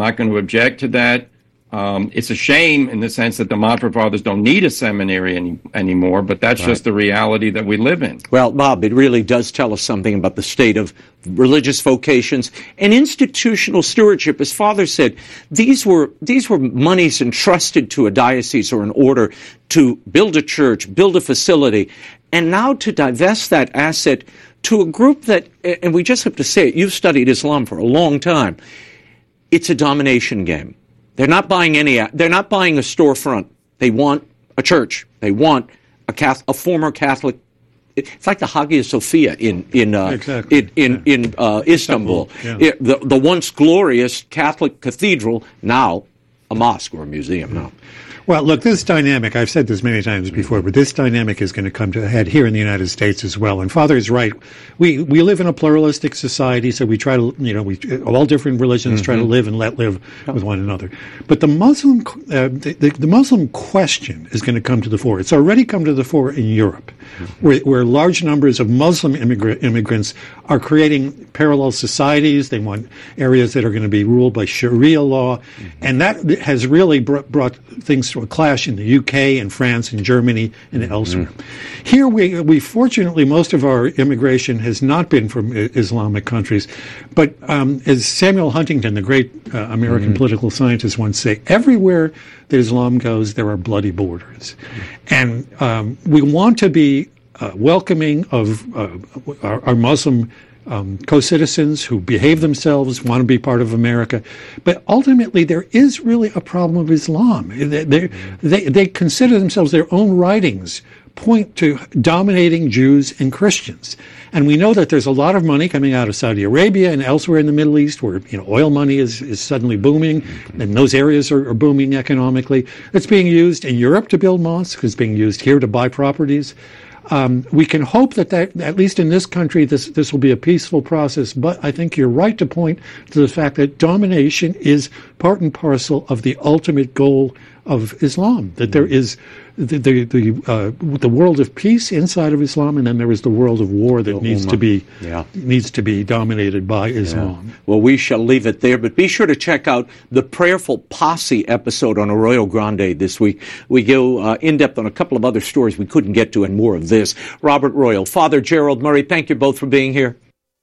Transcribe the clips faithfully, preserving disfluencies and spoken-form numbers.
not going to object to that. Um, it's a shame in the sense that the Montfort Fathers don't need a seminary any, anymore, but that's right. just the reality that we live in. Well, Bob, it really does tell us something about the state of religious vocations and institutional stewardship. As Father said, these were these were monies entrusted to a diocese or an order to build a church, build a facility, and now to divest that asset to a group that, and we just have to say it, you've studied Islam for a long time, it's a domination game. They're not buying any. They're not buying a storefront. They want a church. They want a Catholic, a former Catholic. It's like the Hagia Sophia in in uh, exactly. in in, yeah. in uh, Istanbul. Istanbul. Yeah. It, the the once glorious Catholic cathedral, now a mosque or a museum. Now. Well, look, this dynamic, I've said this many times before, but this dynamic is going to come to a head here in the United States as well. And Father is right. We we live in a pluralistic society, so we try to, you know, we all different religions mm-hmm. try to live and let live with one another. But the Muslim, uh, the, the Muslim question is going to come to the fore. It's already come to the fore in Europe, mm-hmm. where, where large numbers of Muslim immigrant, immigrants are creating parallel societies. They want areas that are going to be ruled by Sharia law. Mm-hmm. And that has really brought, brought things to a clash in the U K and France and Germany and mm-hmm. elsewhere. Here, we, we fortunately, most of our immigration has not been from Islamic countries. But um, as Samuel Huntington, the great uh, American mm-hmm. political scientist, once said, everywhere that Islam goes, there are bloody borders. Mm-hmm. And um, we want to be uh, welcoming of uh, our, our Muslim Um, co-citizens who behave themselves, want to be part of America. But ultimately, there is really a problem of Islam. They, they, they, they consider themselves, their own writings point to dominating Jews and Christians. And we know that there's a lot of money coming out of Saudi Arabia and elsewhere in the Middle East where, you know, oil money is, is suddenly booming, and those areas are, are booming economically. It's being used in Europe to build mosques. It's being used here to buy properties. Um, we can hope that, that, at least in this country, this this will be a peaceful process. But I think you're right to point to the fact that domination is part and parcel of the ultimate goal of Islam. That there is the the the, uh, the world of peace inside of Islam, and then there is the world of war that the needs Ummah. to be yeah. needs to be dominated by Islam. Yeah. Well, we shall leave it there, but be sure to check out the Prayerful Posse episode on Arroyo Grande this week. We go uh, in depth on a couple of other stories we couldn't get to, and more of this. Robert Royal, Father Gerald Murray, thank you both for being here.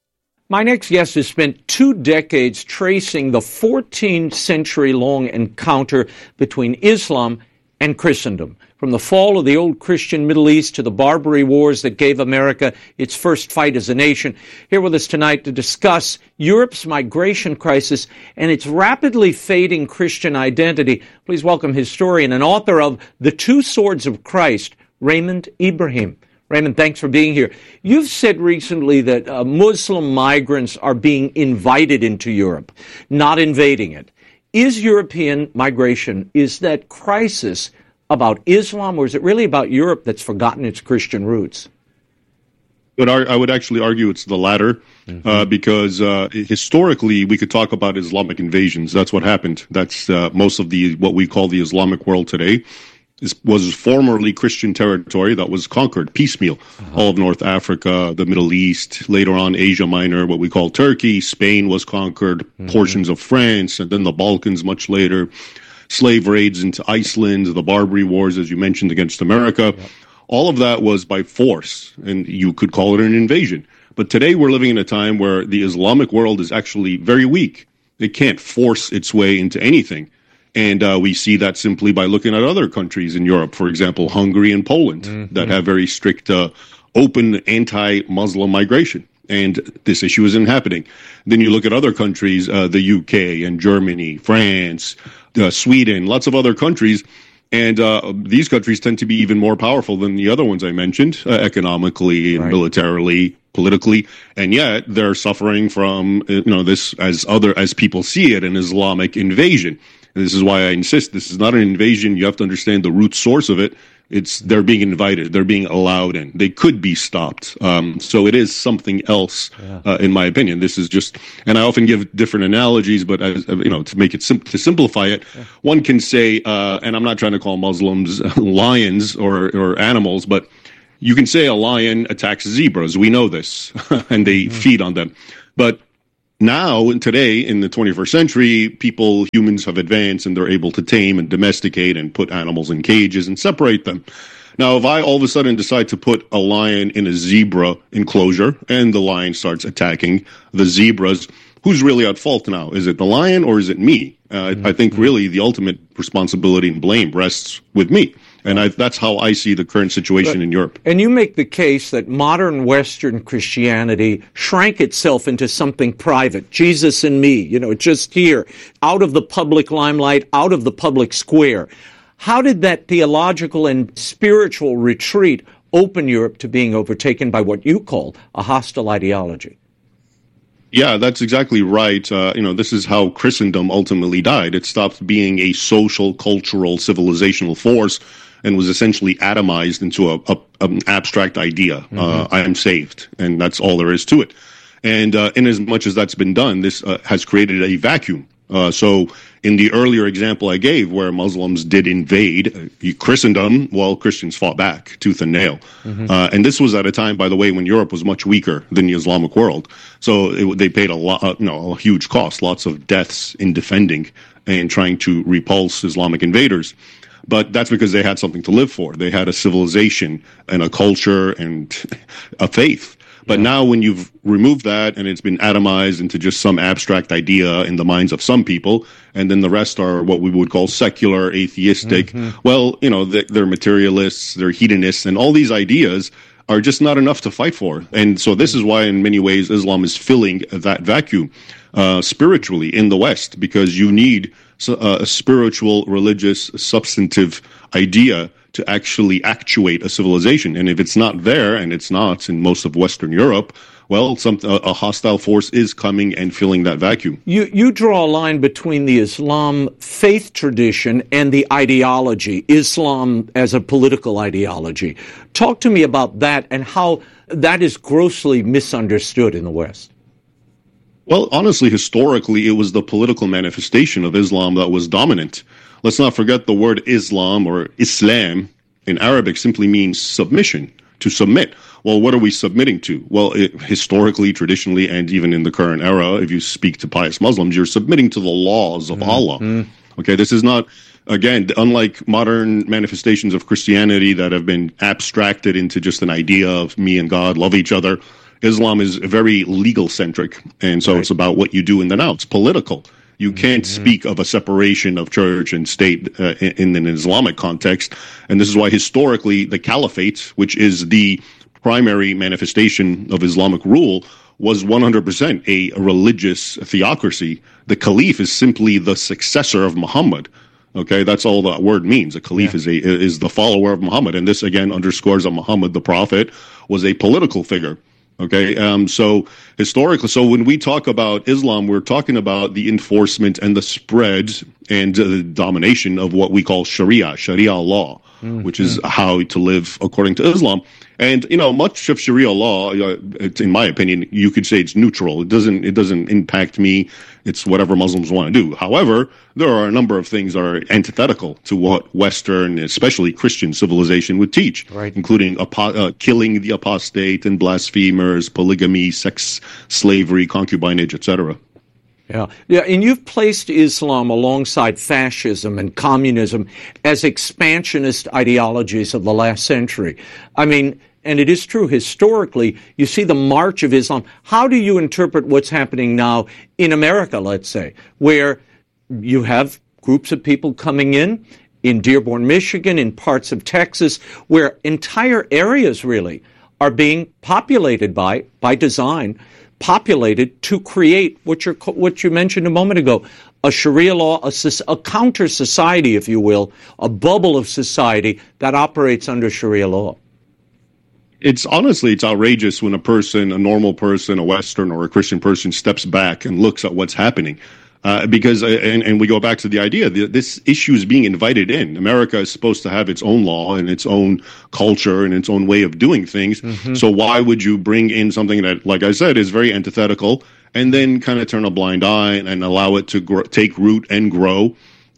My next guest has spent two decades tracing the fourteenth century long encounter between Islam and Christendom, from the fall of the old Christian Middle East to the Barbary Wars that gave America its first fight as a nation. Here with us tonight to discuss Europe's migration crisis and its rapidly fading Christian identity, please welcome historian and author of The Two Swords of Christ, Raymond Ibrahim. Raymond, thanks for being here. You've said recently that uh, Muslim migrants are being invited into Europe, not invading it. Is European migration, is that crisis about Islam, or is it really about Europe that's forgotten its Christian roots? But I would actually argue it's the latter, mm-hmm. uh, because uh, historically we could talk about Islamic invasions. That's what happened. That's uh, most of the what we call the Islamic world today. This was formerly Christian territory that was conquered piecemeal. Uh-huh. All of North Africa, the Middle East, later on Asia Minor, what we call Turkey, Spain was conquered, mm-hmm. portions of France, and then the Balkans much later. Slave raids into Iceland, the Barbary Wars, as you mentioned, against America. Yep. All of that was by force, and you could call it an invasion. But today we're living in a time where the Islamic world is actually very weak. It can't force its way into anything. And uh, we see that simply by looking at other countries in Europe, for example, Hungary and Poland, mm-hmm. that have very strict, uh, open anti-Muslim migration. And this issue isn't happening. Then you look at other countries, uh, the U K and Germany, France, uh, Sweden, lots of other countries. And uh, these countries tend to be even more powerful than the other ones I mentioned, uh, economically and right. militarily, politically, and yet they're suffering from, you know, this as other as people see it, an Islamic invasion. And this is why I insist this is not an invasion. You have to understand the root source of it. It's they're being invited, they're being allowed in. They could be stopped. Um, so it is something else, yeah. uh, in my opinion. This is just, and I often give different analogies, but as, you know, to make it sim- to simplify it, yeah. one can say, uh, and I'm not trying to call Muslims lions or or animals, but you can say a lion attacks zebras. We know this, and they mm-hmm. feed on them. But now, and today, in the twenty-first century, people, humans have advanced and they're able to tame and domesticate and put animals in cages and separate them. Now, if I all of a sudden decide to put a lion in a zebra enclosure and the lion starts attacking the zebras, who's really at fault now? Is it the lion or is it me? Uh, mm-hmm. I think really the ultimate responsibility and blame rests with me. And I, that's how I see the current situation but, in Europe. And you make the case that modern Western Christianity shrank itself into something private. Jesus and me, you know, just here, out of the public limelight, out of the public square. How did that theological and spiritual retreat open Europe to being overtaken by what you call a hostile ideology? Yeah, that's exactly right. Uh, you know, this is how Christendom ultimately died. It stopped being a social, cultural, civilizational force and was essentially atomized into a, a an abstract idea. Mm-hmm. Uh, I am saved, and that's all there is to it. And uh, in as much as that's been done, this uh, has created a vacuum. Uh, so in the earlier example I gave, where Muslims did invade uh, Christendom, well, Christians fought back, tooth and nail. Mm-hmm. Uh, and this was at a time, by the way, when Europe was much weaker than the Islamic world. So it, they paid a lot, uh, you know, a huge cost, lots of deaths in defending and trying to repulse Islamic invaders. But that's because they had something to live for. They had a civilization and a culture and a faith. But yeah. now when you've removed that and it's been atomized into just some abstract idea in the minds of some people, and then the rest are what we would call secular, atheistic, mm-hmm. well, you know, they're materialists, they're hedonists, and all these ideas are just not enough to fight for. And so this is why in many ways Islam is filling that vacuum uh, spiritually in the West, because you need a spiritual, religious, substantive idea to actually actuate a civilization. And if it's not there, and it's not in most of Western Europe, well, some, a, a hostile force is coming and filling that vacuum. You, you draw a line between the Islam faith tradition and the ideology, Islam as a political ideology. Talk to me about that and how that is grossly misunderstood in the West. Well, honestly, historically, it was the political manifestation of Islam that was dominant. Let's not forget the word Islam or Islam in Arabic simply means submission, to submit. Well, what are we submitting to? Well, it, historically, traditionally, and even in the current era, if you speak to pious Muslims, you're submitting to the laws of mm-hmm. Allah. Okay, this is not, again, unlike modern manifestations of Christianity that have been abstracted into just an idea of me and God love each other. Islam is very legal-centric, and so right. it's about what you do in the now. It's political. You can't mm-hmm. speak of a separation of church and state uh, in, in an Islamic context, and this is why historically the caliphate, which is the primary manifestation of Islamic rule, was one hundred percent a religious theocracy. The caliph is simply the successor of Muhammad. Okay, that's all that word means. A caliph yeah. is a is the follower of Muhammad, and this again underscores that Muhammad, the prophet, was a political figure. Okay, um, so historically, so when we talk about Islam, we're talking about the enforcement and the spread and uh, the domination of what we call Sharia, Sharia law, mm-hmm. which is how to live according to Islam. And you know, much of Sharia law, uh, in my opinion, you could say it's neutral. It doesn't it doesn't impact me. It's whatever Muslims want to do. However, there are a number of things that are antithetical to what Western, especially Christian civilization would teach, right. including apo- uh, killing the apostate and blasphemers, polygamy, sex slavery, concubinage, et cetera. Yeah, yeah, and you've placed Islam alongside fascism and communism as expansionist ideologies of the last century. I mean, and it is true, historically, you see the march of Islam. How do you interpret what's happening now in America, let's say, where you have groups of people coming in, in Dearborn, Michigan, in parts of Texas, where entire areas really are being populated by, by design, populated to create what you what you mentioned a moment ago, a Sharia law, a, a counter society, if you will, a bubble of society that operates under Sharia law. It's honestly, it's outrageous when a person, a normal person, a Western or a Christian person steps back and looks at what's happening. Uh, because, uh, and, and we go back to the idea that this issue is being invited in. America is supposed to have its own law and its own culture and its own way of doing things. Mm-hmm. So why would you bring in something that, like I said, is very antithetical and then kind of turn a blind eye and, and allow it to grow, take root and grow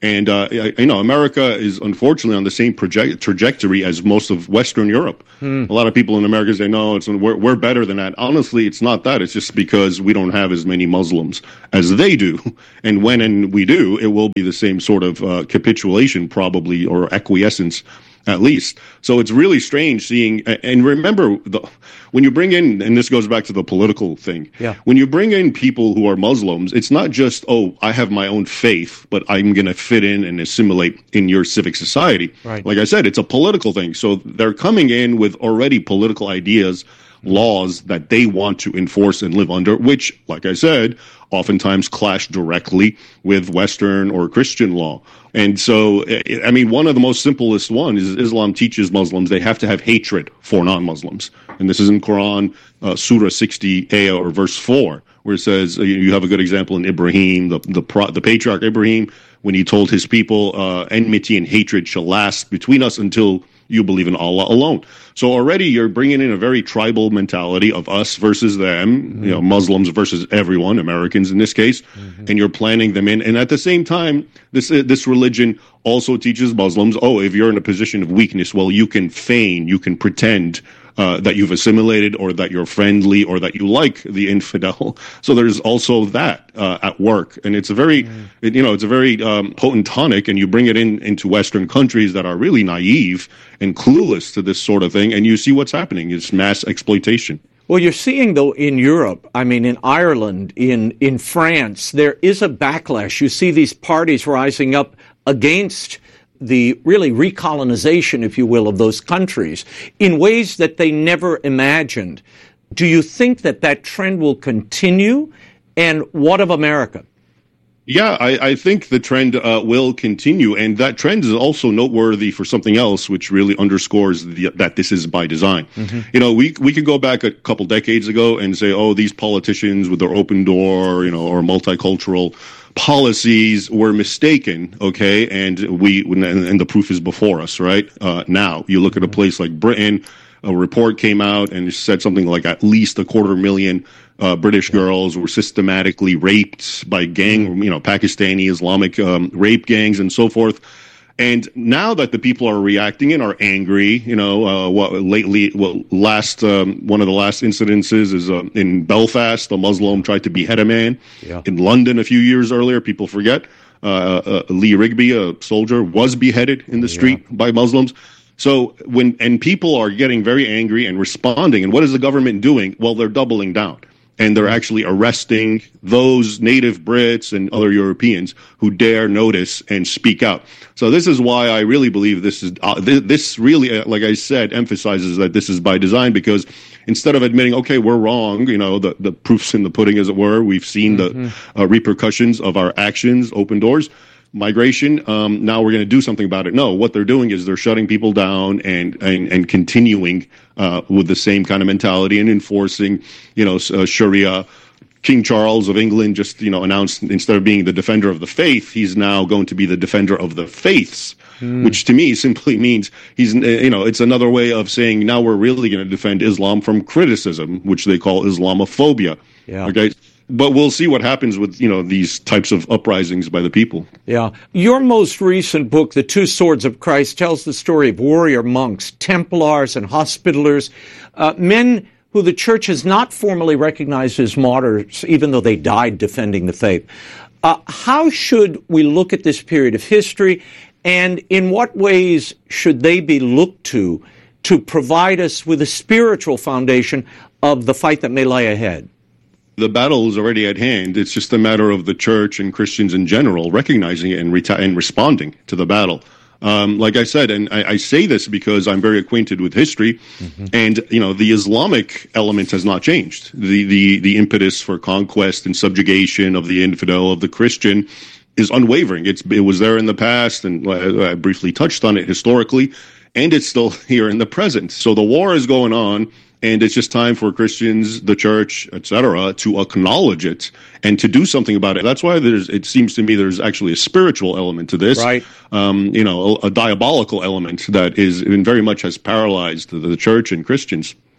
And, uh, you know, America is unfortunately on the same project- trajectory as most of Western Europe. Hmm. A lot of people in America say, no, it's, we're, we're better than that. Honestly, it's not that. It's just because we don't have as many Muslims as they do. And when and we do, it will be the same sort of uh, capitulation probably, or acquiescence at least. So it's really strange seeing, and remember, the, when you bring in, and this goes back to the political thing, yeah. when you bring in people who are Muslims, it's not just, oh, I have my own faith, but I'm going to fit in and assimilate in your civic society. Right. Like I said, it's a political thing. So they're coming in with already political ideas, laws that they want to enforce and live under, which, like I said, oftentimes clash directly with Western or Christian law. And so, I mean, one of the most simplest one is Islam teaches Muslims they have to have hatred for non-Muslims. And this is in Quran, uh, Surah sixty, ayah or verse four, where it says, uh, you have a good example in Ibrahim, the, the, pro, the patriarch Ibrahim, when he told his people, uh, enmity and hatred shall last between us until you believe in Allah alone. So already you're bringing in a very tribal mentality of us versus them, mm-hmm. you know, Muslims versus everyone, Americans in this case, mm-hmm. and you're planning them in. And at the same time, this uh, this religion also teaches Muslims, oh, if you're in a position of weakness, well, you can feign, you can pretend uh, that you've assimilated or that you're friendly or that you like the infidel. So there's also that uh, at work. And it's a very, mm. it, you know, it's a very um, potent tonic, and you bring it in into Western countries that are really naive and clueless to this sort of thing, and you see what's happening. It's mass exploitation. Well, you're seeing, though, in Europe, I mean, in Ireland, in, in France, there is a backlash. You see these parties rising up against the really recolonization, if you will, of those countries in ways that they never imagined. Do you think that that trend will continue? And what of America? Yeah, I, I think the trend uh, will continue, and that trend is also noteworthy for something else, which really underscores the, that this is by design. Mm-hmm. You know, we we could go back a couple decades ago and say, oh, these politicians with their open door, you know, or multicultural policies were mistaken, okay, and we and, and the proof is before us, right? Uh, now you look at a place like Britain. A report came out and it said something like at least a quarter million uh, British girls were systematically raped by gang, you know, Pakistani Islamic um, rape gangs and so forth. And now that the people are reacting and are angry, you know, uh, what lately, well, last um, one of the last incidences is uh, in Belfast, a Muslim tried to behead a man. Yeah. In London, a few years earlier, people forget, uh, uh, Lee Rigby, a soldier, was beheaded in the street yeah. by Muslims. So when and people are getting very angry and responding, and what is the government doing? Well, they're doubling down, and they're actually arresting those native Brits and other Europeans who dare notice and speak out. So this is why I really believe this is uh, th- this really, uh, like I said, emphasizes that this is by design, because instead of admitting, okay, we're wrong, you know, the, the proof's in the pudding, as it were, we've seen mm-hmm. the uh, repercussions of our actions, open doors. Migration, um, now we're going to do something about it. No, what they're doing is they're shutting people down and and, and continuing uh, with the same kind of mentality and enforcing, you know, uh, Sharia. King Charles of England just, you know, announced instead of being the defender of the faith, he's now going to be the defender of the faiths, mm. which to me simply means he's, you know, it's another way of saying now we're really going to defend Islam from criticism, which they call Islamophobia. Yeah. Okay. But we'll see what happens with, you know, these types of uprisings by the people. Yeah. Your most recent book, The Two Swords of Christ, tells the story of warrior monks, Templars, and Hospitallers, uh, men who the church has not formally recognized as martyrs, even though they died defending the faith. Uh, how should we look at this period of history, and in what ways should they be looked to to provide us with a spiritual foundation of the fight that may lie ahead? The battle is already at hand. It's just a matter of the church and Christians in general recognizing it and, reti- and responding to the battle. Um, like I said, and I, I say this because I'm very acquainted with history, mm-hmm. and you know the Islamic element has not changed. The, the the impetus for conquest and subjugation of the infidel, of the Christian, is unwavering. It's it was there in the past, and I briefly touched on it historically, and it's still here in the present. So the war is going on. And it's just time for Christians, the church, et cetera, to acknowledge it and to do something about it. That's why there's. It seems to me there's actually a spiritual element to this, right? Um, you know, a, a diabolical element that is and very much has paralyzed the, the church and Christians.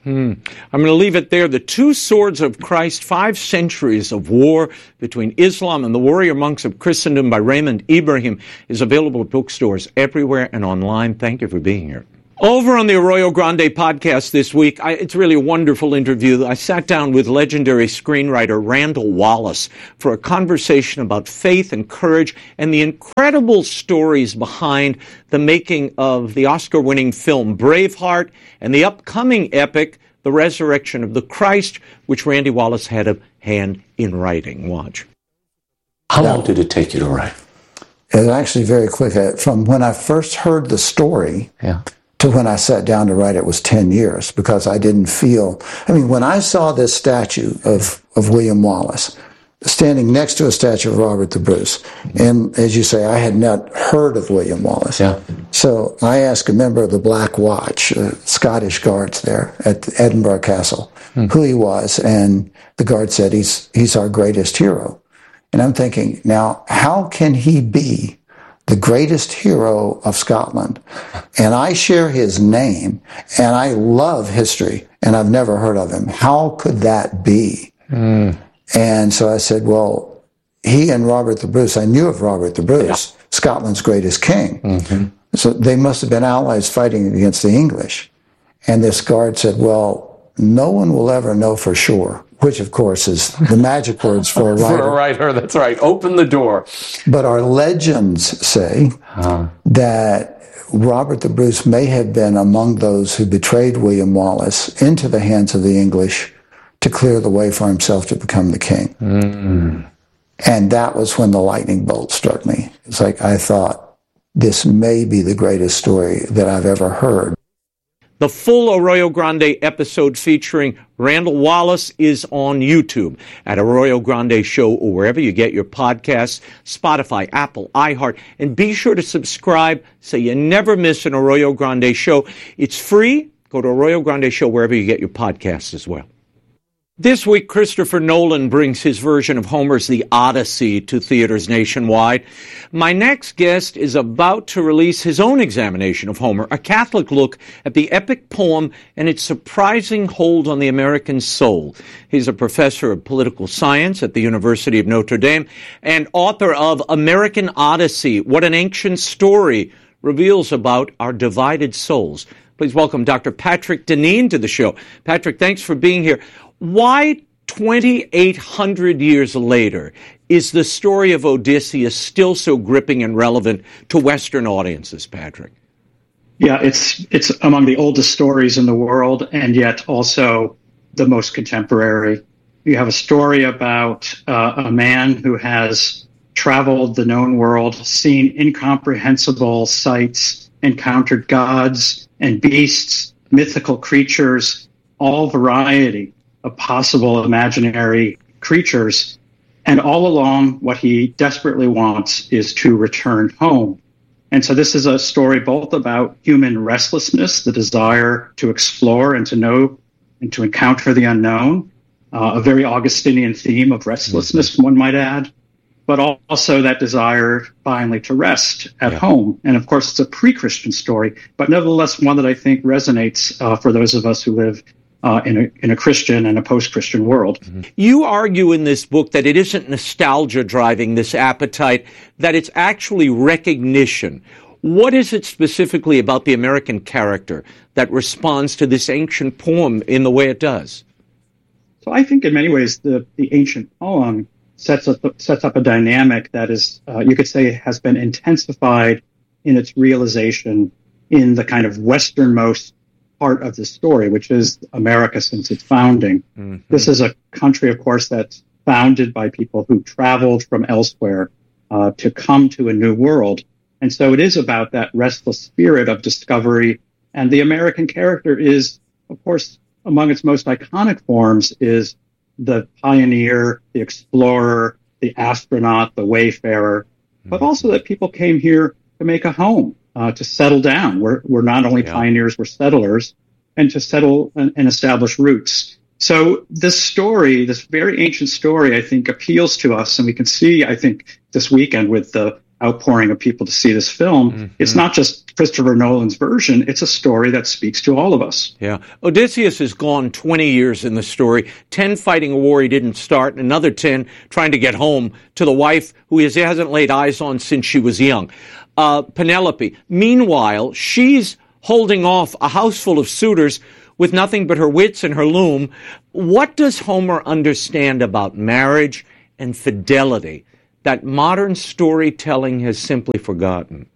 Hmm. I'm going to leave it there. The Two Swords of Christ, Five Centuries of War Between Islam and the Warrior Monks of Christendom by Raymond Ibrahim is available at bookstores everywhere and online. Thank you for being here. Over on the Arroyo Grande podcast this week, I, it's really a wonderful interview. I sat down with legendary screenwriter Randall Wallace for a conversation about faith and courage and the incredible stories behind the making of the Oscar-winning film Braveheart and the upcoming epic The Resurrection of the Christ, which Randy Wallace had a hand in writing. Watch. How long did it take you to write? It was actually very quick. From when I first heard the story, yeah. to when I sat down to write it was ten years, because I didn't feel, I mean, when I saw this statue of, of William Wallace standing next to a statue of Robert the Bruce, and as you say, I had not heard of William Wallace. Yeah. So I asked a member of the Black Watch, uh, Scottish guards there at Edinburgh Castle, hmm. who he was, and the guard said, he's, he's our greatest hero. And I'm thinking, now, how can he be the greatest hero of Scotland? And I share his name, and I love history, and I've never heard of him. How could that be? Mm. And so I said, well, he and Robert the Bruce, I knew of Robert the Bruce, yeah. Scotland's greatest king. Mm-hmm. So they must have been allies fighting against the English. And this guard said, well, no one will ever know for sure, which, of course, is the magic words for a writer. For a writer, that's right. Open the door. But our legends say huh. that Robert the Bruce may have been among those who betrayed William Wallace into the hands of the English to clear the way for himself to become the king. Mm. And that was when the lightning bolt struck me. It's like I thought, this may be the greatest story that I've ever heard. The full Arroyo Grande episode featuring Randall Wallace is on YouTube at Arroyo Grande Show or wherever you get your podcasts, Spotify, Apple, iHeart, and be sure to subscribe so you never miss an Arroyo Grande show. It's free. Go to Arroyo Grande Show wherever you get your podcasts as well. This week, Christopher Nolan brings his version of Homer's The Odyssey to theaters nationwide. My next guest is about to release his own examination of Homer, a Catholic look at the epic poem and its surprising hold on the American soul. He's a professor of political science at the University of Notre Dame and author of American Odyssey, What an Ancient Story Reveals About Our Divided Souls. Please welcome Doctor Patrick Deneen to the show. Patrick, thanks for being here. Why twenty-eight hundred years later is the story of Odysseus still so gripping and relevant to Western audiences, Patrick? Yeah, it's it's among the oldest stories in the world, and yet also the most contemporary. You have a story about uh, a man who has traveled the known world, seen incomprehensible sights, encountered gods and beasts, mythical creatures, all variety of possible imaginary creatures. And all along, what he desperately wants is to return home. And so this is a story both about human restlessness, the desire to explore and to know and to encounter the unknown, uh, a very Augustinian theme of restlessness, one might add, but also that desire finally to rest at yeah. home. And of course, it's a pre-Christian story, but nevertheless one that I think resonates uh, for those of us who live Uh, in a in a Christian and a post-Christian world. Mm-hmm. You argue in this book that it isn't nostalgia driving this appetite, that it's actually recognition. What is it specifically about the American character that responds to this ancient poem in the way it does? So I think in many ways the, the ancient poem sets up sets up a dynamic that is, uh, you could say, has been intensified in its realization in the kind of westernmost part of the story, which is America since its founding. Mm-hmm. This is a country, of course, that's founded by people who traveled from elsewhere uh, to come to a new world. And so it is about that restless spirit of discovery. And the American character is, of course, among its most iconic forms is the pioneer, the explorer, the astronaut, the wayfarer, mm-hmm. but also that people came here to make a home. Uh, to settle down. We're, we're not only yeah. pioneers, we're settlers, and to settle and, and establish roots. So this story, this very ancient story, I think appeals to us. And we can see, I think, this weekend with the outpouring of people to see this film. Mm-hmm. It's not just Christopher Nolan's version. It's a story that speaks to all of us. Yeah. Odysseus has gone twenty years in the story, ten fighting a war he didn't start, and another ten trying to get home to the wife who he hasn't laid eyes on since she was young. Uh, Penelope. Meanwhile, she's holding off a house full of suitors with nothing but her wits and her loom. What does Homer understand about marriage and fidelity that modern storytelling has simply forgotten?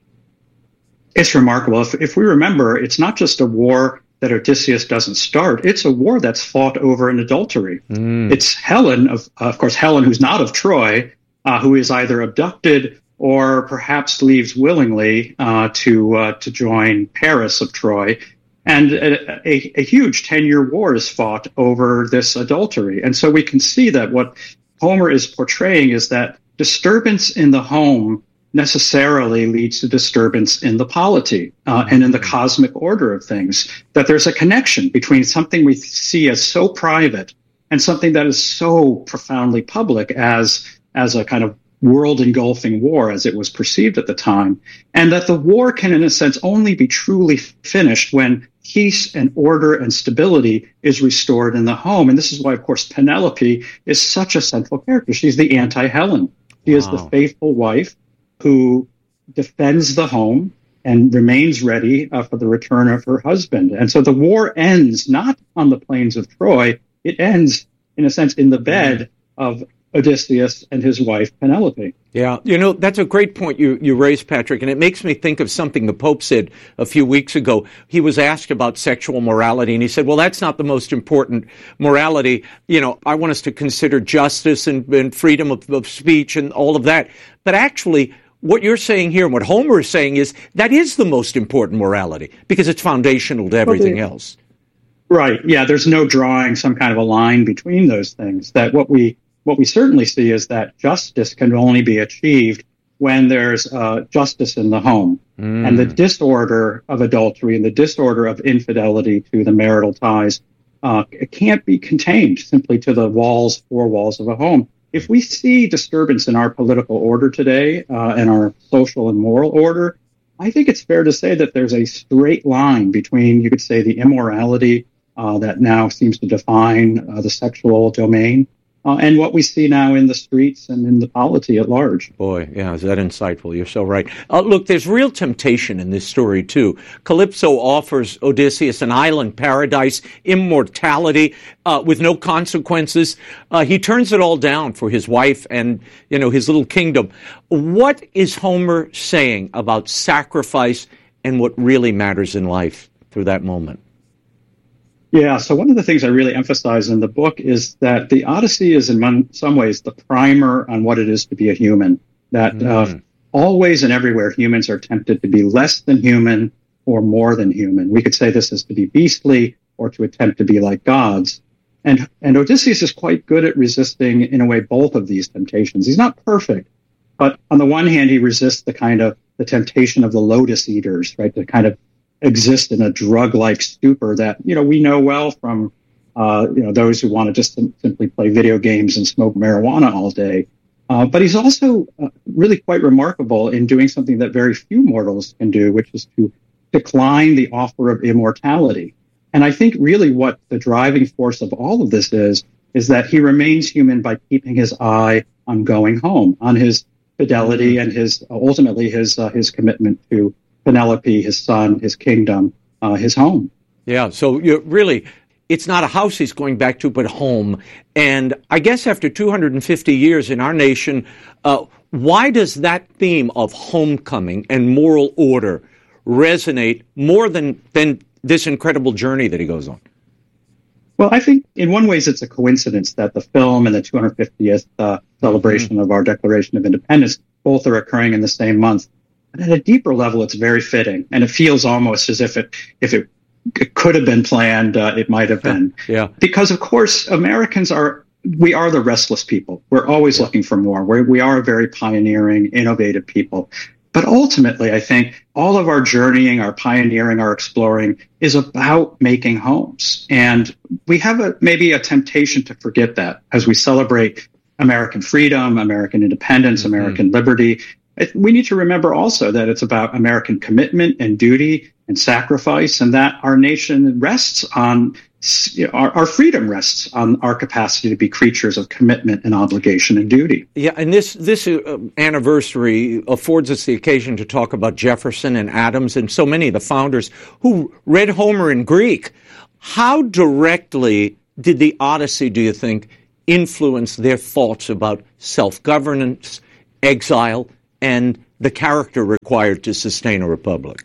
It's remarkable. If, if we remember, it's not just a war that Odysseus doesn't start. It's a war that's fought over an adultery. Mm. It's Helen, of, of course, Helen, who's not of Troy, uh, who is either abducted or perhaps leaves willingly uh, to uh, to join Paris of Troy. And a, a, a huge ten-year war is fought over this adultery. And so we can see that what Homer is portraying is that disturbance in the home necessarily leads to disturbance in the polity uh, and in the cosmic order of things, that there's a connection between something we see as so private and something that is so profoundly public as, as a kind of world-engulfing war as it was perceived at the time, and that the war can, in a sense, only be truly finished when peace and order and stability is restored in the home. And this is why, of course, Penelope is such a central character. She's the anti-Helen. She wow. is the faithful wife who defends the home and remains ready uh, for the return of her husband. And so the war ends not on the plains of Troy. It ends, in a sense, in the bed of Odysseus and his wife, Penelope. Yeah, you know, that's a great point you, you raised, Patrick, and it makes me think of something the Pope said a few weeks ago. He was asked about sexual morality, and he said, well, that's not the most important morality. You know, I want us to consider justice and, and freedom of, of speech and all of that. But actually, what you're saying here and what Homer is saying is that is the most important morality because it's foundational to everything okay. else. Right, yeah, there's no drawing some kind of a line between those things. That what we What we certainly see is that justice can only be achieved when there's uh, justice in the home. Mm. And the disorder of adultery and the disorder of infidelity to the marital ties, uh, it can't be contained simply to the walls, four walls of a home. If we see disturbance in our political order today, uh, and our social and moral order, I think it's fair to say that there's a straight line between, you could say, the immorality uh, that now seems to define uh, the sexual domain, Uh, and what we see now in the streets and in the polity at large. Boy, yeah, is that insightful. You're so right. Uh, look, there's real temptation in this story, too. Calypso offers Odysseus an island paradise, immortality, uh, with no consequences. Uh, he turns it all down for his wife and, you know, his little kingdom. What is Homer saying about sacrifice and what really matters in life through that moment? Yeah, so one of the things I really emphasize in the book is that the Odyssey is in some ways the primer on what it is to be a human, that mm. uh, always and everywhere humans are tempted to be less than human or more than human. We could say this is to be beastly or to attempt to be like gods. And, and Odysseus is quite good at resisting, in a way, both of these temptations. He's not perfect, but on the one hand, he resists the kind of the temptation of the lotus eaters, right, the kind of exist in a drug-like stupor that, you know, we know well from, uh, you know, those who want to just sim- simply play video games and smoke marijuana all day. Uh, but he's also uh, really quite remarkable in doing something that very few mortals can do, which is to decline the offer of immortality. And I think really what the driving force of all of this is, is that he remains human by keeping his eye on going home, on his fidelity and his, uh, ultimately his, uh, his commitment to Penelope, his son, his kingdom, uh, his home. Yeah, so you really, it's not a house he's going back to, but home. And I guess after two hundred fifty years in our nation, uh, why does that theme of homecoming and moral order resonate more than, than this incredible journey that he goes on? Well, I think in one ways it's a coincidence that the film and the two hundred fiftieth uh, celebration mm-hmm. of our Declaration of Independence both are occurring in the same month. But at a deeper level, it's very fitting, and it feels almost as if it, if it, it could have been planned, uh, it might have been. Yeah. Because of course, Americans are, we are the restless people. We're always yeah. looking for more. We're, we are a very pioneering, innovative people. But ultimately, I think all of our journeying, our pioneering, our exploring is about making homes. And we have a, maybe a temptation to forget that as we celebrate American freedom, American independence, mm-hmm. American liberty. we need to remember also that it's about American commitment and duty and sacrifice, and that our nation rests on, you know, our, our freedom rests on our capacity to be creatures of commitment and obligation and duty. Yeah, and this this uh, anniversary affords us the occasion to talk about Jefferson and Adams and so many of the founders who read Homer in Greek. How directly did the Odyssey, do you think, influence their thoughts about self-governance, exile, and the character required to sustain a republic?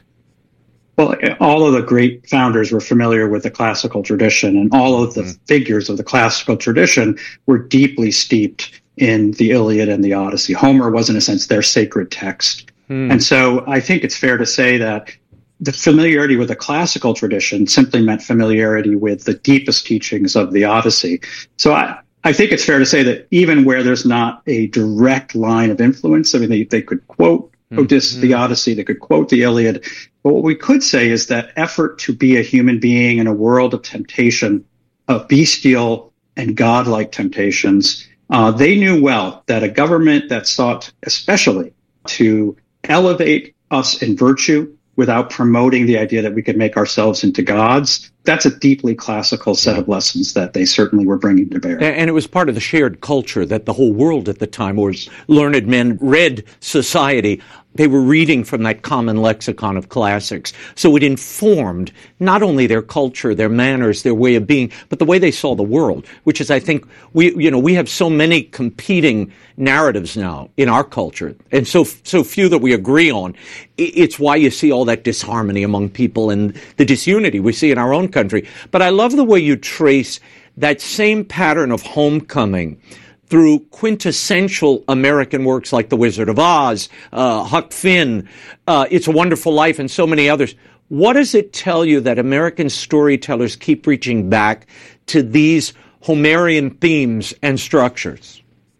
Well, all of the great founders were familiar with the classical tradition, and all of the mm. figures of the classical tradition were deeply steeped in the Iliad and the Odyssey. Homer was, in a sense, their sacred text. Mm. And so I think it's fair to say that the familiarity with the classical tradition simply meant familiarity with the deepest teachings of the Odyssey. So I, I think it's fair to say that even where there's not a direct line of influence, I mean, they, they could quote Odysseus, the Odyssey, they could quote the Iliad. But what we could say is that effort to be a human being in a world of temptation, of bestial and godlike temptations, uh, they knew well that a government that sought especially to elevate us in virtue without promoting the idea that we could make ourselves into gods, that's a deeply classical set of lessons that they certainly were bringing to bear. And it was part of the shared culture that the whole world at the time, or learned men read society. They were reading from that common lexicon of classics. So it informed not only their culture, their manners, their way of being, but the way they saw the world, which is, I think, we, you know, we have so many competing narratives now in our culture, and so, so few that we agree on. It's why you see all that disharmony among people and the disunity we see in our own country. But I love the way you trace that same pattern of homecoming through quintessential American works like The Wizard of Oz, uh, Huck Finn, uh, It's a Wonderful Life, and so many others. What does it tell you that American storytellers keep reaching back to these Homerian themes and structures?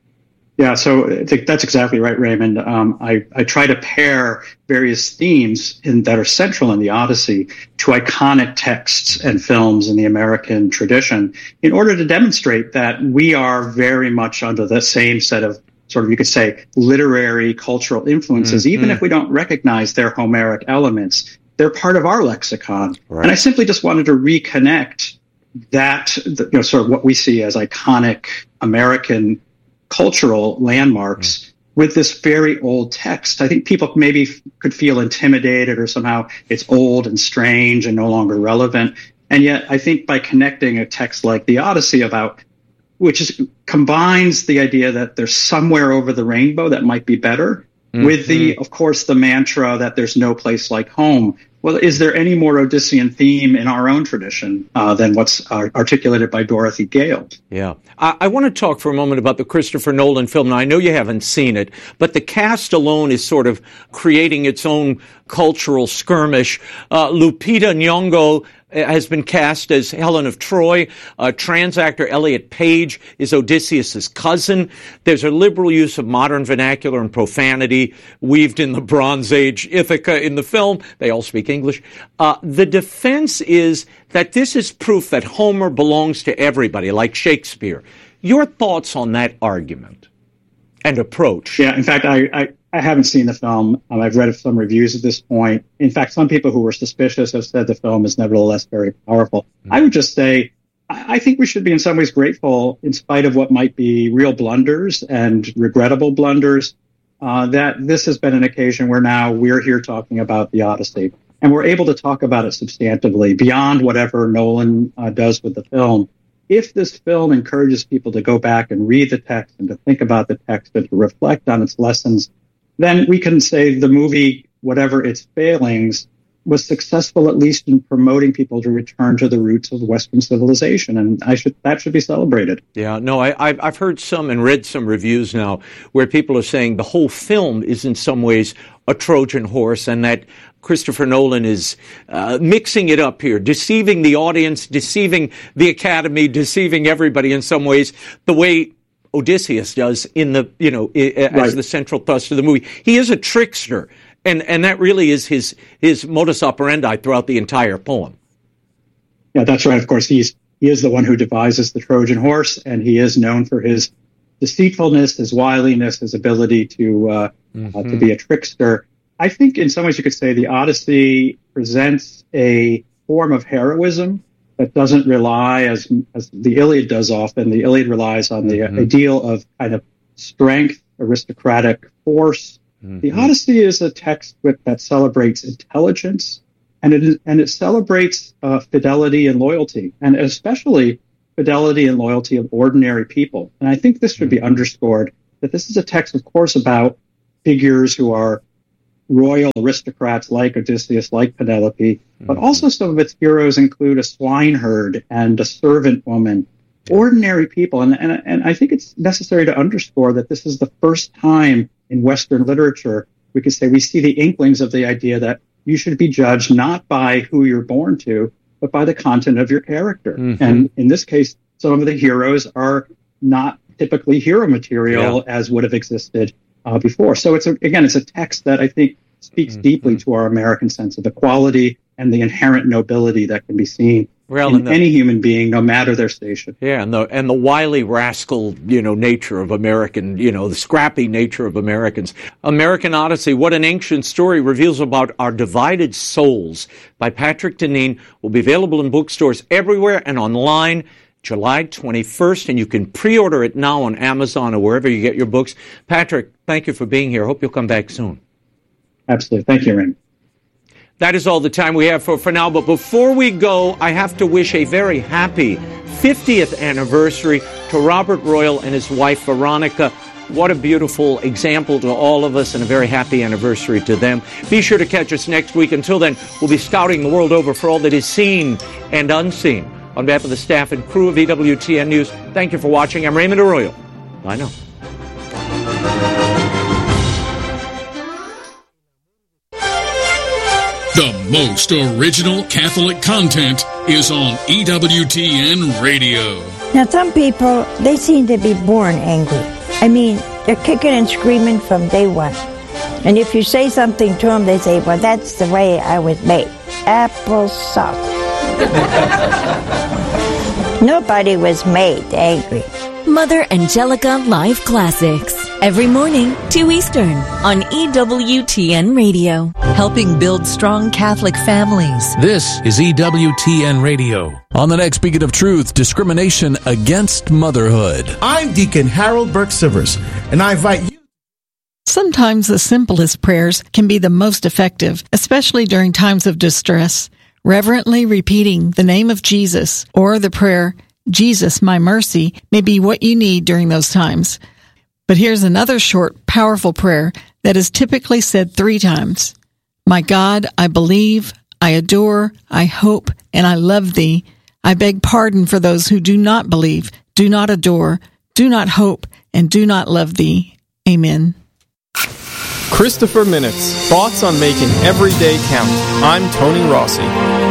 Yeah, so I think that's exactly right, Raymond. Um, I, I try to pair various themes in, that are central in the Odyssey to iconic texts and films in the American tradition in order to demonstrate that we are very much under the same set of sort of, you could say, literary, cultural influences, mm-hmm. even if we don't recognize their Homeric elements. They're part of our lexicon. Right. And I simply just wanted to reconnect that, you know, sort of what we see as iconic American cultural landmarks mm. with this very old text. I think people maybe f- could feel intimidated or somehow it's old and strange and no longer relevant. And yet I think by connecting a text like the Odyssey about, which is, combines the idea that there's somewhere over the rainbow that might be better mm-hmm. with the, of course, the mantra that there's no place like home. Well, is there any more Odyssean theme in our own tradition uh, than what's uh, articulated by Dorothy Gale? Yeah. I, I want to talk for a moment about the Christopher Nolan film. Now, I know you haven't seen it, but the cast alone is sort of creating its own cultural skirmish. Uh, Lupita Nyong'o has been cast as Helen of Troy. Uh, trans actor Elliot Page is Odysseus' cousin. There's a liberal use of modern vernacular and profanity weaved in the Bronze Age Ithaca in the film. They all speak English. Uh, the defense is that this is proof that Homer belongs to everybody, like Shakespeare. Your thoughts on that argument and approach? Yeah, in fact, I, I, I haven't seen the film. Um, I've read some reviews at this point. In fact, some people who were suspicious have said the film is nevertheless very powerful. Mm-hmm. I would just say, I, I think we should be in some ways grateful, in spite of what might be real blunders and regrettable blunders, uh, that this has been an occasion where now we're here talking about the Odyssey. And we're able to talk about it substantively beyond whatever Nolan uh, does with the film. If this film encourages people to go back and read the text and to think about the text and to reflect on its lessons, then we can say the movie, whatever its failings, was successful at least in promoting people to return to the roots of Western civilization, and I should that should be celebrated. Yeah, no, I, I've, I've heard some and read some reviews now where people are saying the whole film is in some ways a Trojan horse, and that Christopher Nolan is uh, mixing it up here, deceiving the audience, deceiving the Academy, deceiving everybody in some ways, the way Odysseus does in the, you know, as right. the central thrust of the movie. He is a trickster. And and that really is his his modus operandi throughout the entire poem. Yeah, that's right. Of course, he's he is the one who devises the Trojan horse, and he is known for his deceitfulness, his wiliness, his ability to uh, mm-hmm. uh, to be a trickster. I think in some ways you could say the Odyssey presents a form of heroism that doesn't rely, as as the Iliad does often. The Iliad relies on the mm-hmm. ideal of kind of strength, aristocratic force. Mm-hmm. The Odyssey is a text with, that celebrates intelligence, and it is, and it celebrates uh, fidelity and loyalty, and especially fidelity and loyalty of ordinary people. And I think this should be underscored, that this is a text, of course, about figures who are royal aristocrats like Odysseus, like Penelope, but also some of its heroes include a swineherd and a servant woman, ordinary people. And, and, and I think it's necessary to underscore that this is the first time in Western literature we could say we see the inklings of the idea that you should be judged not by who you're born to, but by the content of your character. Mm-hmm. And in this case, some of the heroes are not typically hero material yeah. as would have existed uh, before. So it's a, again, it's a text that I think speaks mm-hmm. deeply to our American sense of equality and the inherent nobility that can be seen well, in the, any human being, no matter their station. Yeah, and the and the wily rascal, you know, nature of American, you know, the scrappy nature of Americans. American Odyssey, What an Ancient Story, reveals about our divided souls by Patrick Deneen, will be available in bookstores everywhere and online July twenty-first, and you can pre-order it now on Amazon or wherever you get your books. Patrick, thank you for being here. Hope you'll come back soon. Absolutely. Thank you, Raymond. That is all the time we have for, for now. But before we go, I have to wish a very happy fiftieth anniversary to Robert Royal and his wife, Veronica. What a beautiful example to all of us, and a very happy anniversary to them. Be sure to catch us next week. Until then, we'll be scouting the world over for all that is seen and unseen. On behalf of the staff and crew of E W T N News, thank you for watching. I'm Raymond Arroyo. Bye now. The most original Catholic content is on E W T N Radio. Now, some people, they seem to be born angry. I mean, they're kicking and screaming from day one. And if you say something to them, they say, well, that's the way I was made. Applesauce. Nobody was made angry. Mother Angelica Live Classics. Every morning, two Eastern, on E W T N Radio. Helping build strong Catholic families. This is E W T N Radio. On the next Beacon of Truth, discrimination against motherhood. I'm Deacon Harold Burke-Sivers, and I invite you. Sometimes the simplest prayers can be the most effective, especially during times of distress. Reverently repeating the name of Jesus or the prayer, Jesus, my mercy, may be what you need during those times. But here's another short, powerful prayer that is typically said three times. My God, I believe, I adore, I hope, and I love thee. I beg pardon for those who do not believe, do not adore, do not hope, and do not love thee. Amen. Christopher Minutes, thoughts on making every day count. I'm Tony Rossi.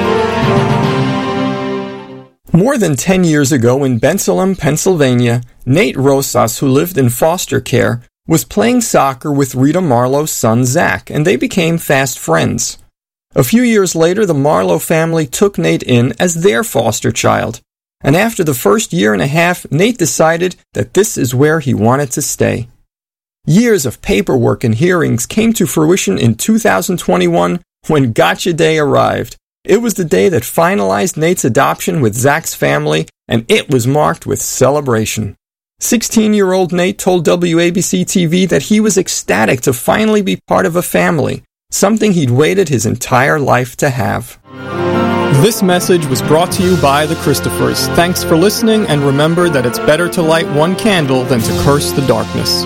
More than ten years ago in Bensalem, Pennsylvania, Nate Rosas, who lived in foster care, was playing soccer with Rita Marlowe's son Zach, and they became fast friends. A few years later, the Marlowe family took Nate in as their foster child, and after the first year and a half, Nate decided that this is where he wanted to stay. Years of paperwork and hearings came to fruition in two thousand twenty-one when Gotcha Day arrived. It was the day that finalized Nate's adoption with Zach's family, and it was marked with celebration. sixteen-year-old Nate told W A B C T V that he was ecstatic to finally be part of a family, something he'd waited his entire life to have. This message was brought to you by the Christophers. Thanks for listening, and remember that it's better to light one candle than to curse the darkness.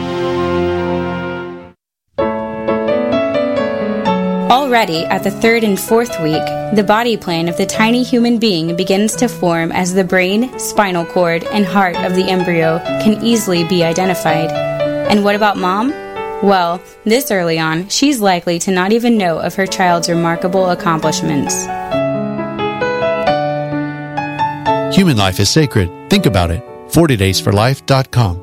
Already, at the third and fourth week, the body plan of the tiny human being begins to form as the brain, spinal cord, and heart of the embryo can easily be identified. And what about mom? Well, this early on, she's likely to not even know of her child's remarkable accomplishments. Human life is sacred. Think about it. forty days for life dot com.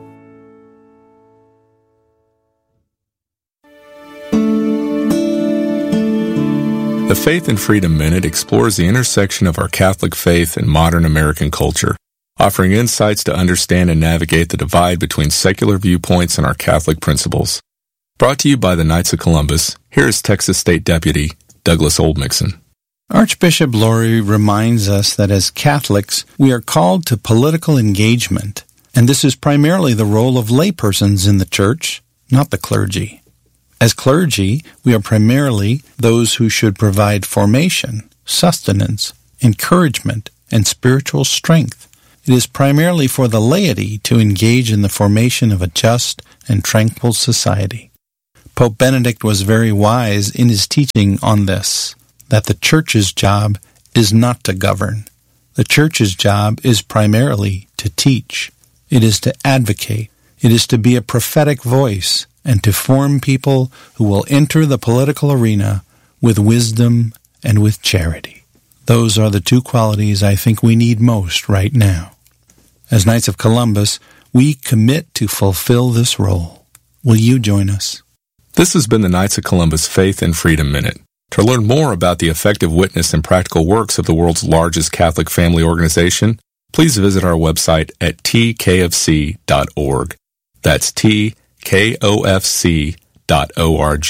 The Faith and Freedom Minute explores the intersection of our Catholic faith and modern American culture. offering insights to understand and navigate the divide between secular viewpoints and our Catholic principles. Brought to you by the Knights of Columbus, here is Texas State Deputy Douglas Oldmixon. Archbishop Laurie reminds us that as Catholics, we are called to political engagement, and this is primarily the role of laypersons in the Church, not the clergy. As clergy, we are primarily those who should provide formation, sustenance, encouragement, and spiritual strength. It is primarily for the laity to engage in the formation of a just and tranquil society. Pope Benedict was very wise in his teaching on this, that the Church's job is not to govern. The Church's job is primarily to teach. It is to advocate. It is to be a prophetic voice and to form people who will enter the political arena with wisdom and with charity. Those are the two qualities I think we need most right now. As Knights of Columbus, we commit to fulfill this role. Will you join us? This has been the Knights of Columbus Faith and Freedom Minute. To learn more about the effective witness and practical works of the world's largest Catholic family organization, please visit our website at t k f c dot org. That's t k o f c dot org.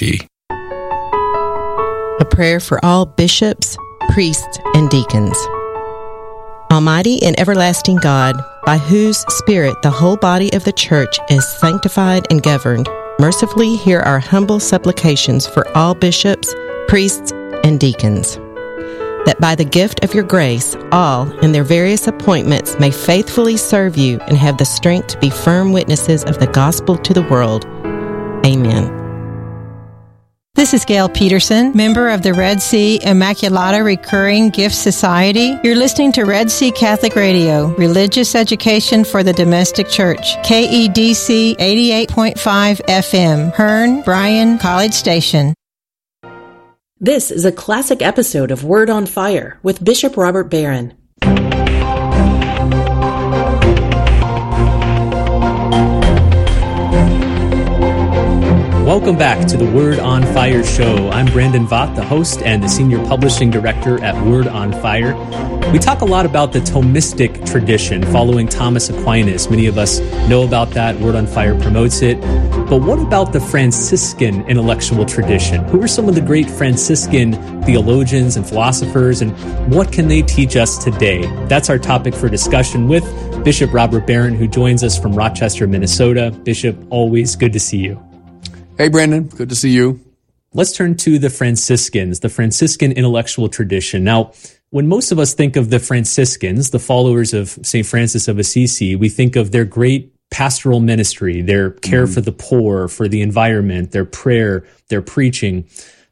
A prayer for all bishops, priests, and deacons. Almighty and everlasting God, by whose Spirit the whole body of the Church is sanctified and governed, mercifully hear our humble supplications for all bishops, priests, and deacons, that by the gift of your grace, all, in their various appointments, may faithfully serve you and have the strength to be firm witnesses of the gospel to the world. Amen. This is Gail Peterson, member of the Red Sea Immaculata Recurring Gift Society. You're listening to Red Sea Catholic Radio, religious education for the domestic church. K E D C eighty-eight point five F M, Hearn, Bryan, College Station. This is a classic episode of Word on Fire with Bishop Robert Barron. Welcome back to the Word on Fire show. I'm Brandon Vaught, the host and the senior publishing director at Word on Fire. We talk a lot about the Thomistic tradition following Thomas Aquinas. Many of us know about that. Word on Fire promotes it. But what about the Franciscan intellectual tradition? Who are some of the great Franciscan theologians and philosophers, and what can they teach us today? That's our topic for discussion with Bishop Robert Barron, who joins us from Rochester, Minnesota. Bishop, always good to see you. Hey, Brandon. Good to see you. Let's turn to the Franciscans, the Franciscan intellectual tradition. Now, when most of us think of the Franciscans, the followers of Saint Francis of Assisi, we think of their great pastoral ministry, their care mm-hmm. for the poor, for the environment, their prayer, their preaching.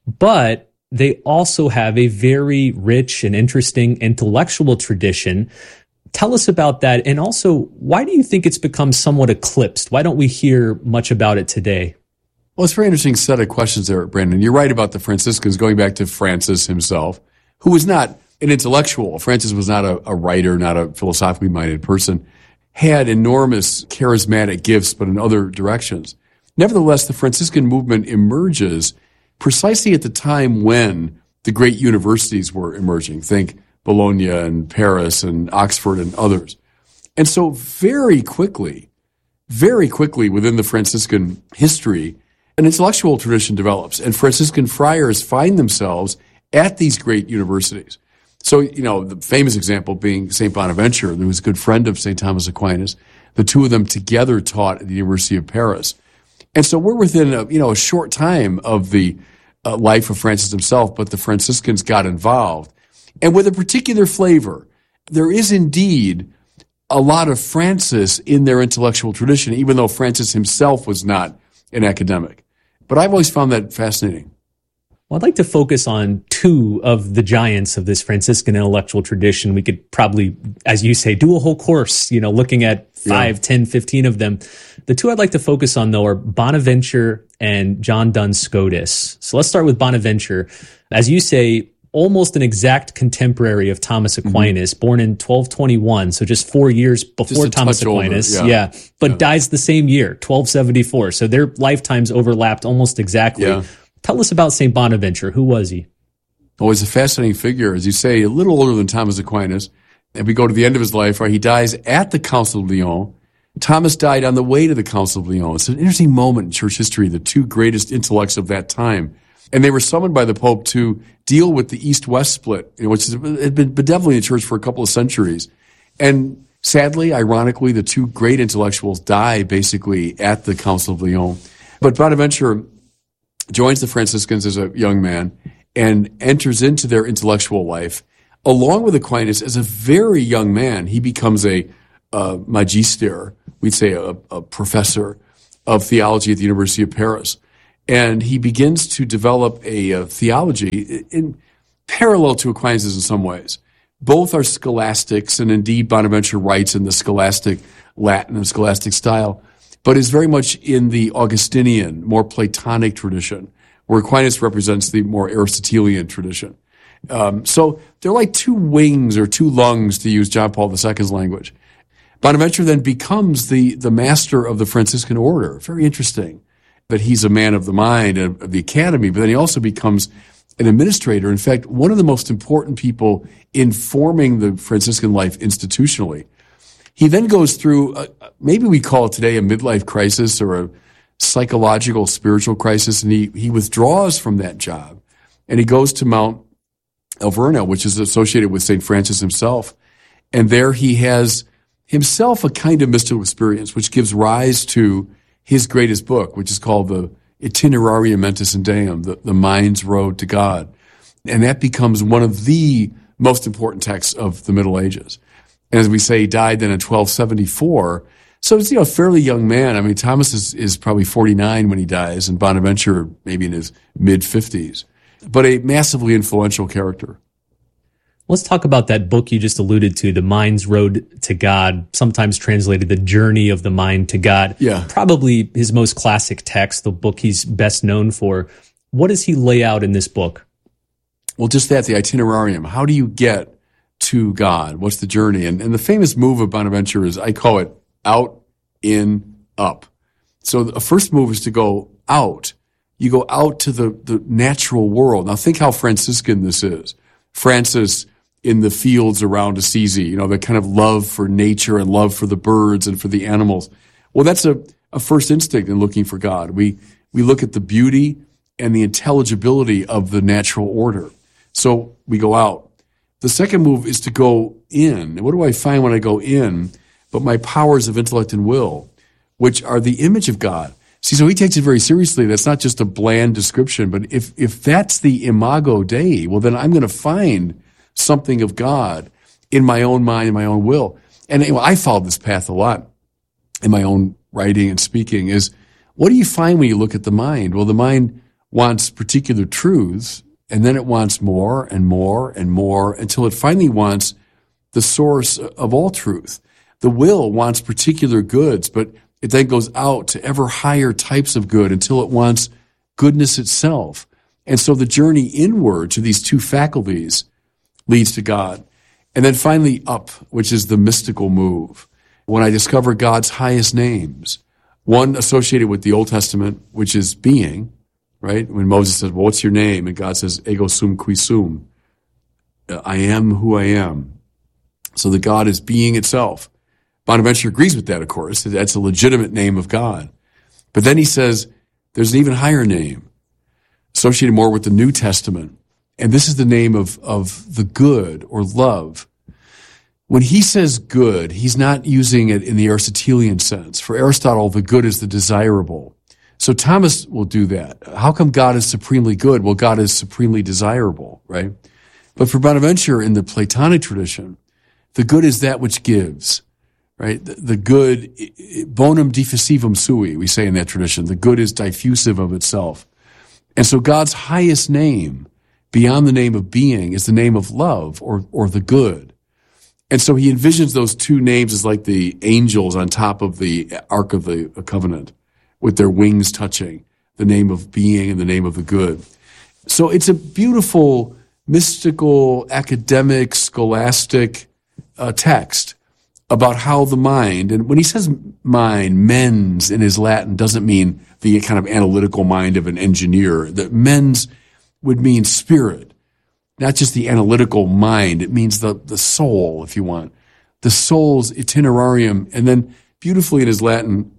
But they also have a very rich and interesting intellectual tradition. Tell us about that. And also, why do you think it's become somewhat eclipsed? Why don't we hear much about it today? Well, it's a very interesting set of questions there, Brandon. You're right about the Franciscans, going back to Francis himself, who was not an intellectual. Francis was not a, a writer, not a philosophically minded person, had enormous charismatic gifts, but in other directions. Nevertheless, the Franciscan movement emerges precisely at the time when the great universities were emerging. Think Bologna and Paris and Oxford and others. And so very quickly, very quickly within the Franciscan history, an intellectual tradition develops, and Franciscan friars find themselves at these great universities. So, you know, the famous example being Saint Bonaventure, who was a good friend of Saint Thomas Aquinas. The two of them together taught at the University of Paris. And so we're within a, you know, a short time of the uh, life of Francis himself, but the Franciscans got involved. And with a particular flavor, there is indeed a lot of Francis in their intellectual tradition, even though Francis himself was not an academic. But I've always found that fascinating. Well, I'd like to focus on two of the giants of this Franciscan intellectual tradition. We could probably, as you say, do a whole course, you know, looking at five, yeah. ten, fifteen of them. The two I'd like to focus on, though, are Bonaventure and John Duns Scotus. So let's start with Bonaventure. As you say, almost an exact contemporary of Thomas Aquinas, mm-hmm. born in twelve twenty-one, so just four years before Thomas Aquinas. Older, yeah. yeah, but yeah. dies the same year, twelve seventy-four. So their lifetimes overlapped almost exactly. Yeah. Tell us about Saint Bonaventure. Who was he? Oh, he's a fascinating figure. As you say, a little older than Thomas Aquinas. And we go to the end of his life, right? He dies at the Council of Lyon. Thomas died on the way to the Council of Lyon. It's an interesting moment in church history, the two greatest intellects of that time. And they were summoned by the Pope to deal with the East-West split, you know, which had been bedeviling the church for a couple of centuries. And sadly, ironically, the two great intellectuals die basically at the Council of Lyon. But Bonaventure joins the Franciscans as a young man and enters into their intellectual life. Along with Aquinas, as a very young man, he becomes a uh, magister, we'd say a, a professor of theology at the University of Paris. And he begins to develop a, a theology in parallel to Aquinas in some ways. Both are scholastics, and indeed Bonaventure writes in the scholastic Latin and scholastic style, but is very much in the Augustinian, more Platonic tradition, where Aquinas represents the more Aristotelian tradition. Um, so they're like two wings or two lungs, to use John Paul the Second's language. Bonaventure then becomes the, the master of the Franciscan order. Very interesting that he's a man of the mind and of the academy, but then he also becomes an administrator. In fact, one of the most important people in forming the Franciscan life institutionally. He then goes through, a, maybe we call it today a midlife crisis or a psychological, spiritual crisis, and he, he withdraws from that job. And he goes to Mount Alverno, which is associated with Saint Francis himself. And there he has himself a kind of mystical experience, which gives rise to his greatest book, which is called the Itinerarium Mentis in Deum, the, the Mind's Road to God. And that becomes one of the most important texts of the Middle Ages. And as we say, he died then in twelve seventy-four. So it's, you know, a fairly young man. I mean, Thomas is, is probably forty-nine when he dies, and Bonaventure maybe in his mid-fifties. But a massively influential character. Let's talk about that book you just alluded to, The Mind's Road to God, sometimes translated The Journey of the Mind to God. Yeah. Probably his most classic text, the book he's best known for. What does he lay out in this book? Well, just that, the itinerarium. How do you get to God? What's the journey? And, and the famous move of Bonaventure is, I call it out, in, up. So the first move is to go out. You go out to the, the natural world. Now think how Franciscan this is. Francis in the fields around Assisi, you know, the kind of love for nature and love for the birds and for the animals. Well, that's a, a first instinct in looking for God. We, we look at the beauty and the intelligibility of the natural order. So we go out. The second move is to go in. And what do I find when I go in? But my powers of intellect and will, which are the image of God. See, so he takes it very seriously. That's not just a bland description, but if, if that's the imago Dei, well, then I'm going to find something of God in my own mind, in my own will. And anyway, I followed this path a lot in my own writing and speaking is, what do you find when you look at the mind? Well, the mind wants particular truths, and then it wants more and more and more until it finally wants the source of all truth. The will wants particular goods, but it then goes out to ever higher types of good until it wants goodness itself. And so the journey inward to these two faculties leads to God. And then finally up, which is the mystical move. When I discover God's highest names, one associated with the Old Testament, which is being, right? When Moses says, well, what's your name? And God says, ego sum qui sum. I am who I am. So the God is being itself. Bonaventure agrees with that, of course. That's a legitimate name of God. But then he says there's an even higher name associated more with the New Testament. And this is the name of, of the good or love. When he says good, he's not using it in the Aristotelian sense. For Aristotle, the good is the desirable. So Thomas will do that. How come God is supremely good? Well, God is supremely desirable, right? But for Bonaventure, in the Platonic tradition, the good is that which gives. Right? The, the good, bonum diffusivum sui, we say in that tradition. The good is diffusive of itself. And so God's highest name, beyond the name of being, is the name of love or, or the good. And so he envisions those two names as like the angels on top of the Ark of the Covenant with their wings touching, the name of being and the name of the good. So it's a beautiful, mystical, academic, scholastic uh, text about how the mind, and when he says mind, mens in his Latin doesn't mean the kind of analytical mind of an engineer. That mens would mean spirit. not just the analytical mind. It means the, the soul, if you want. The soul's itinerarium. And then beautifully in his Latin,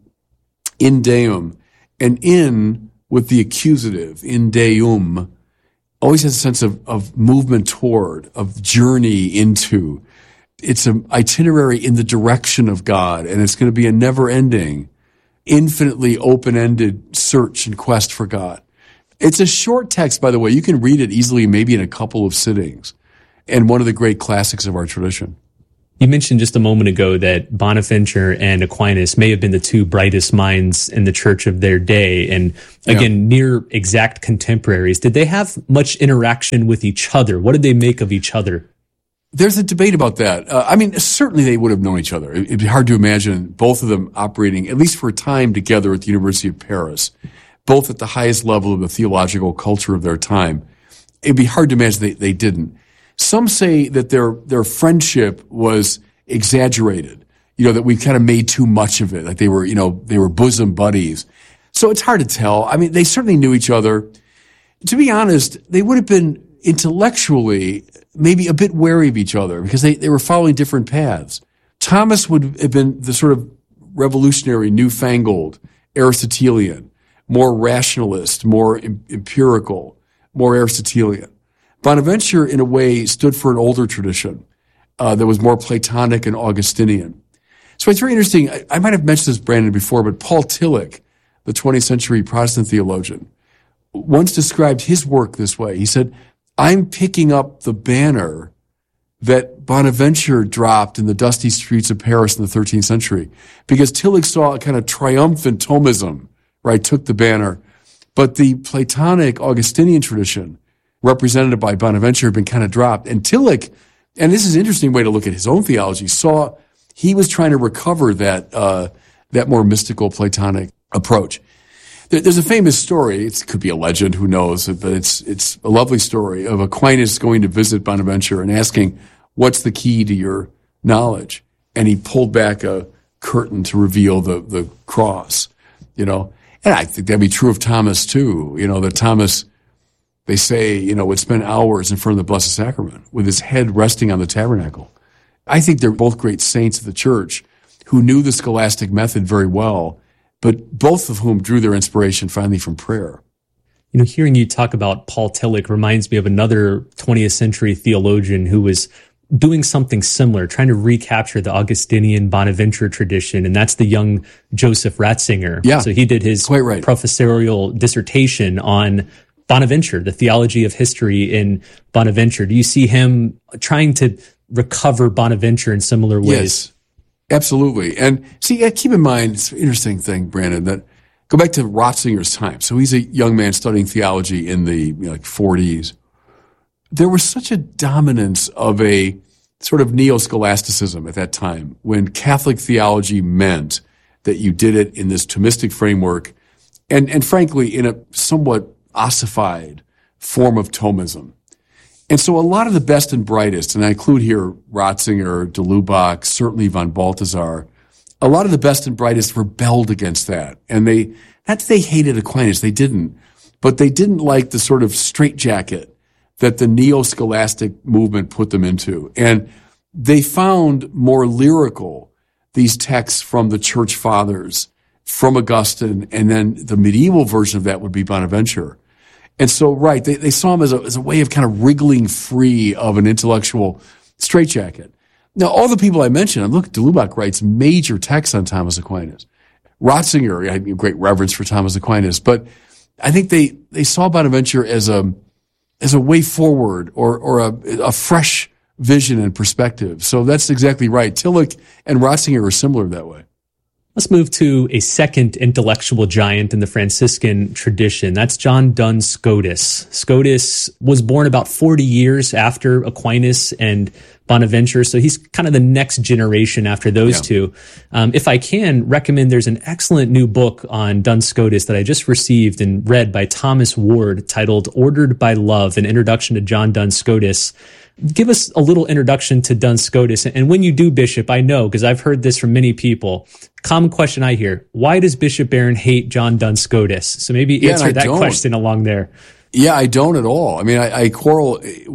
in deum. And in with the accusative, in deum, always has a sense of, of movement toward, of journey into. It's an itinerary in the direction of God, and it's going to be a never-ending, infinitely open-ended search and quest for God. It's a short text, by the way. You can read it easily, maybe in a couple of sittings, and one of the great classics of our tradition. You mentioned just a moment ago that Bonaventure and Aquinas may have been the two brightest minds in the church of their day, and again, yeah. near exact contemporaries. Did they have much interaction with each other? What did they make of each other? There's a debate about that. Uh, I mean, certainly they would have known each other. It'd be hard to imagine both of them operating, at least for a time, together at the University of Paris, both at the highest level of the theological culture of their time. It'd be hard to imagine they, they didn't. Some say that their their friendship was exaggerated, you know, that we kind of made too much of it, like they were, you know, they were bosom buddies. So it's hard to tell. I mean, they certainly knew each other. To be honest, they would have been intellectually maybe a bit wary of each other because they, they were following different paths. Thomas would have been the sort of revolutionary, newfangled Aristotelian, more rationalist, more em- empirical, more Aristotelian. Bonaventure, in a way, stood for an older tradition uh, that was more Platonic and Augustinian. So it's very interesting. I, I might have mentioned this, Brandon, before, but Paul Tillich, the twentieth century Protestant theologian, once described his work this way. He said, I'm picking up the banner that Bonaventure dropped in the dusty streets of Paris in the thirteenth century, because Tillich saw a kind of triumphant Thomism, right, took the banner. But the Platonic Augustinian tradition, represented by Bonaventure, had been kind of dropped. And Tillich, and this is an interesting way to look at his own theology, saw he was trying to recover that uh, that more mystical Platonic approach. There, there's a famous story, it could be a legend, who knows, but it's it's a lovely story of Aquinas going to visit Bonaventure and asking, what's the key to your knowledge? And he pulled back a curtain to reveal the, the cross, you know. And I think that'd be true of Thomas, too, you know, that Thomas, they say, you know, would spend hours in front of the Blessed Sacrament with his head resting on the tabernacle. I think they're both great saints of the church who knew the scholastic method very well, but both of whom drew their inspiration finally from prayer. You know, hearing you talk about Paul Tillich reminds me of another twentieth century theologian who was doing something similar, trying to recapture the Augustinian Bonaventure tradition, and that's the young Joseph Ratzinger. Yeah, so he did his quite right. professorial dissertation on Bonaventure, the theology of history in Bonaventure. Do you see him trying to recover Bonaventure in similar ways? Yes, absolutely. And see, keep in mind, it's an interesting thing, Brandon, that go back to Ratzinger's time. So he's a young man studying theology in the you know, like forties. There was such a dominance of a sort of neo-scholasticism at that time when Catholic theology meant that you did it in this Thomistic framework and, and frankly, in a somewhat ossified form of Thomism. And so a lot of the best and brightest, and I include here Ratzinger, de Lubac, certainly von Balthasar, a lot of the best and brightest rebelled against that. And they, not that they hated Aquinas, they didn't, but they didn't like the sort of straitjacket that the neo-scholastic movement put them into. And they found more lyrical these texts from the church fathers, from Augustine, and then the medieval version of that would be Bonaventure. And so, right, they, they saw him as a, as a way of kind of wriggling free of an intellectual straitjacket. Now, all the people I mentioned, look, de Lubac writes major texts on Thomas Aquinas. Ratzinger, I have great reverence for Thomas Aquinas, but I think they, they saw Bonaventure as a as a way forward or or a, a fresh vision and perspective. So that's exactly right. Tillich and Ratzinger are similar that way. Let's move to a second intellectual giant in the Franciscan tradition. That's John Duns Scotus. Scotus was born about forty years after Aquinas and Bonaventure, so he's kind of the next generation after those yeah. two. Um, if I can recommend, there's an excellent new book on Duns Scotus that I just received and read by Thomas Ward titled Ordered by Love, an introduction to John Duns Scotus. Give us a little introduction to Duns Scotus. And when you do, Bishop, I know, because I've heard this from many people, common question I hear, why does Bishop Barron hate John Duns Scotus? So maybe yeah, answer that don't. question along there. Yeah, I don't at all. I mean, I, I quarrel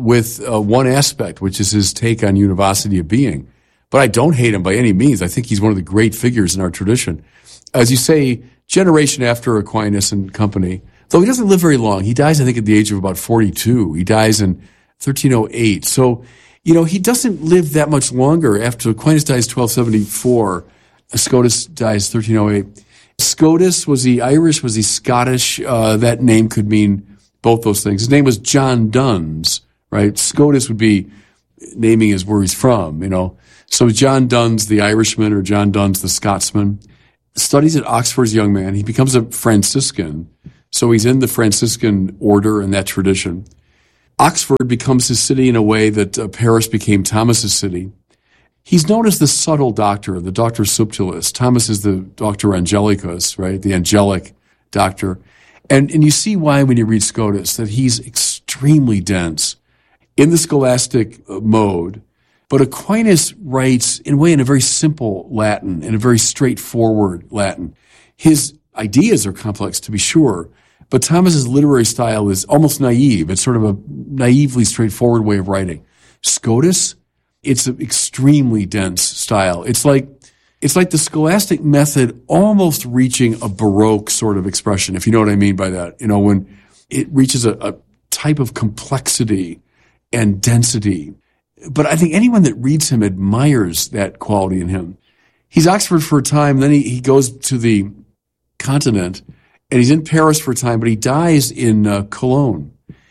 with uh, one aspect, which is his take on univocity of being. But I don't hate him by any means. I think he's one of the great figures in our tradition. As you say, generation after Aquinas and company, though he doesn't live very long. He dies, I think, at the age of about forty-two. He dies in thirteen oh eight. So, you know, he doesn't live that much longer. After Aquinas dies twelve seventy-four, Scotus dies thirteen oh eight. Scotus, was he Irish? Was he Scottish? Uh, that name could mean both those things. His name was John Duns, right? Scotus would be naming his where he's from, you know. So John Duns, the Irishman, or John Duns, the Scotsman, studies at Oxford as a young man. He becomes a Franciscan. So he's in the Franciscan order and that tradition. Oxford becomes his city in a way that uh, Paris became Thomas's city. He's known as the subtle doctor, the doctor subtilis. Thomas is the doctor angelicus, right? The angelic doctor. And, and you see why when you read Scotus, that he's extremely dense in the scholastic uh, mode. But Aquinas writes in a way in a very simple Latin, in a very straightforward Latin. His ideas are complex, to be sure, but Thomas's literary style is almost naive. It's sort of a naively straightforward way of writing. Scotus, it's an extremely dense style. It's like it's like the scholastic method almost reaching a Baroque sort of expression, if you know what I mean by that. You know, when it reaches a, a type of complexity and density. But I think anyone that reads him admires that quality in him. He's Oxford for a time, then he, he goes to the continent, and he's in Paris for a time, but he dies in uh, Cologne.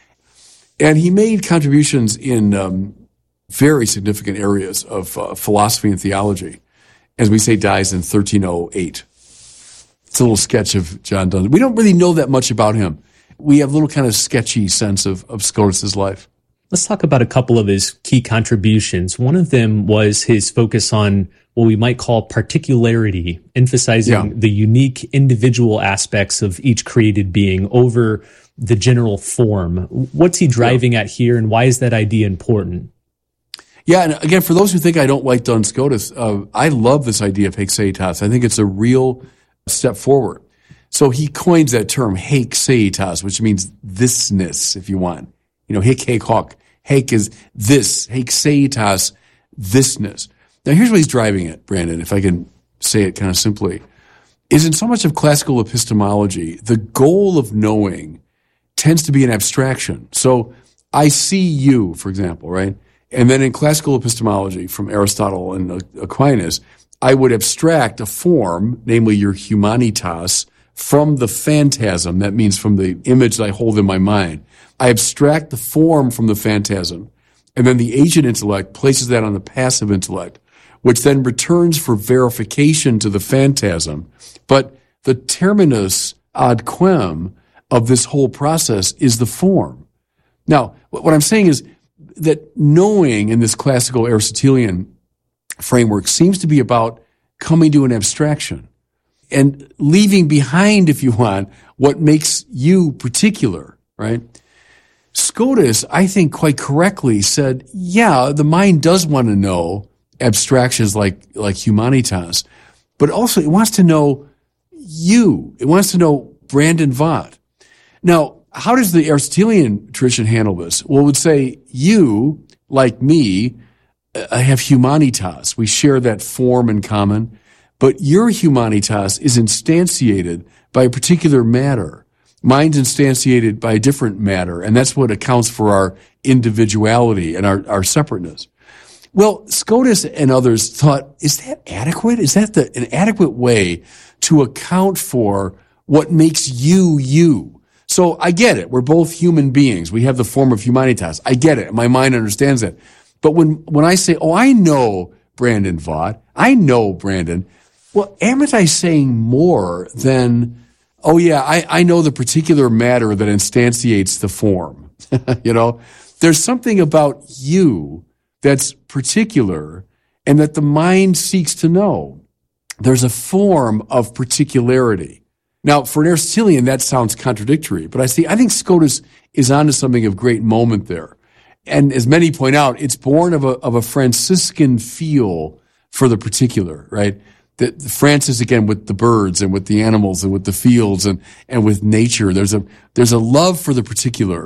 And he made contributions in um, very significant areas of uh, philosophy and theology. As we say, dies in thirteen oh eight. It's a little sketch of John Duns. We don't really know that much about him. We have a little kind of sketchy sense of, of Scotus's life. Let's talk about a couple of his key contributions. One of them was his focus on what we might call particularity, emphasizing yeah. the unique individual aspects of each created being over the general form. What's he driving yeah. at here, and why is that idea important? Yeah, and again, for those who think I don't like Duns Scotus, uh, I love this idea of Haec I think it's a real step forward. So he coins that term, Haec Seitas, which means thisness, if you want. You know, hic, haec, hoc. Haec is this. Haec Seitas, thisness. Now, here's what he's driving at, Brandon, if I can say it kind of simply, is in so much of classical epistemology, the goal of knowing tends to be an abstraction. So I see you, for example, right? And then in classical epistemology from Aristotle and Aquinas, I would abstract a form, namely your humanitas, from the phantasm. That means from the image that I hold in my mind. I abstract the form from the phantasm, and then the agent intellect places that on the passive intellect, which then returns for verification to the phantasm. But the terminus ad quem of this whole process is the form. Now, what I'm saying is that knowing in this classical Aristotelian framework seems to be about coming to an abstraction and leaving behind, if you want, what makes you particular, right? Scotus, I think quite correctly, said, yeah, the mind does want to know abstractions like, like humanitas, but also it wants to know you. It wants to know Brandon Vogt. Now, how does the Aristotelian tradition handle this? Well, it would say, you, like me, uh, have humanitas. We share that form in common, but your humanitas is instantiated by a particular matter. Mine's instantiated by a different matter, and that's what accounts for our individuality and our, our separateness. Well, Scotus and others thought, is that adequate? Is that the, an adequate way to account for what makes you, you? So I get it. We're both human beings. We have the form of humanitas. I get it. My mind understands that. But when, when I say, oh, I know Brandon Vogt, I know Brandon, well, am I saying more than, oh yeah, I, I know the particular matter that instantiates the form? You know, there's something about you that's particular and that the mind seeks to know. There's a form of particularity. Now, for an Aristotelian, that sounds contradictory, but I see, I think Scotus is onto something of great moment there. And as many point out, it's born of a, of a Franciscan feel for the particular, right? That Francis, again, with the birds and with the animals and with the fields and, and with nature, there's a, there's a love for the particular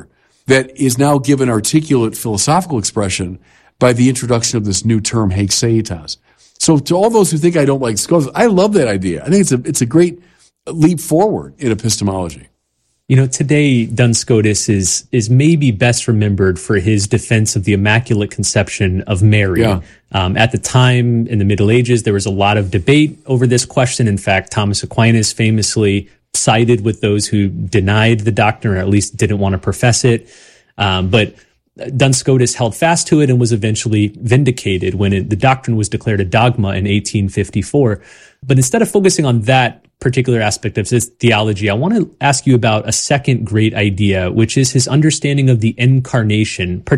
that is now given articulate philosophical expression by the introduction of this new term, haixeitas. So to all those who think I don't like Scotus, I love that idea. I think it's a it's a great leap forward in epistemology. You know, today Duns Scotus is is maybe best remembered for his defense of the Immaculate Conception of Mary. Yeah. Um, at the time, in the Middle Ages, there was a lot of debate over this question. In fact, Thomas Aquinas famously sided with those who denied the doctrine, or at least didn't want to profess it. Um, but Duns Scotus held fast to it and was eventually vindicated when it, the doctrine was declared a dogma in eighteen fifty-four. But instead of focusing on that particular aspect of his theology, I want to ask you about a second great idea, which is his understanding of the incarnation, particularly